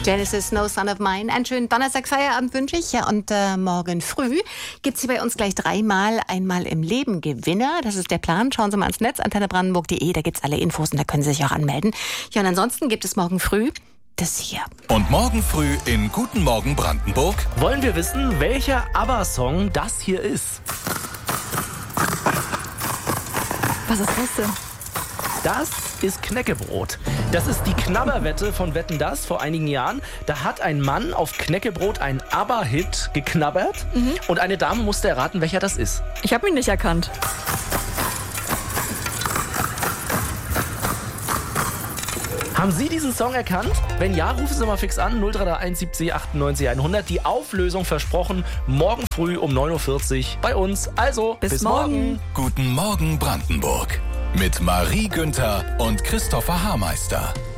Genesis, No Son of Mine. Einen schönen Donnerstag-Feierabend wünsche ich. Ja, und morgen früh gibt es hier bei uns gleich dreimal einmal im Leben Gewinner. Das ist der Plan. Schauen Sie mal ans Netz, antennebrandenburg.de. Da gibt es alle Infos und da können Sie sich auch anmelden. Ja, und ansonsten gibt es morgen früh das hier. Und morgen früh in Guten Morgen Brandenburg wollen wir wissen, welcher ABBA-Song das hier ist. Was ist das denn? Das ist Knäckebrot. Das ist die Knabberwette von Wetten, dass vor einigen Jahren. Da hat ein Mann auf Knäckebrot einen ABBA-Hit geknabbert und eine Dame musste erraten, welcher das ist. Ich habe ihn nicht erkannt. Haben Sie diesen Song erkannt? Wenn ja, rufen Sie mal fix an, 0331 70 98 100. Die Auflösung versprochen, morgen früh um 9.40 Uhr bei uns. Also, bis morgen. Guten Morgen Brandenburg mit Marie Günther und Christopher Hameister.